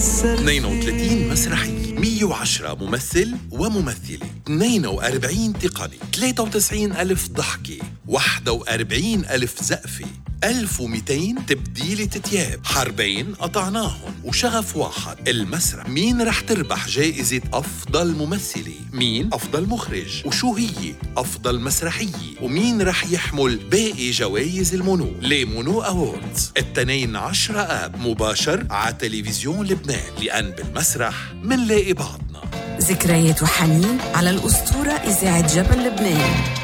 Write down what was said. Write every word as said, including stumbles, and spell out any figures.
اثنين وثلاثين مسرحية، مية وعشرة ممثل وممثلة، اثنين وأربعين تقني، ثلاثة وتسعين ألف ضحكة، واحد وأربعين ألف زقفة، ألف ومئتين تبديلة تياب، حربين قطعناهم وشغف واحد. المسرح، مين رح تربح جائزة أفضل ممثلة؟ مين أفضل مخرج؟ وشو هي أفضل مسرحية؟ ومين رح يحمل باقي جوائز المونو؟ لي مونو أووردز التنين عشرة آب مباشر على تلفزيون لبنان، لأن بالمسرح منلاقي بعضنا. ذكريات وحنين على الأسطورة إذاعة جبل لبنان.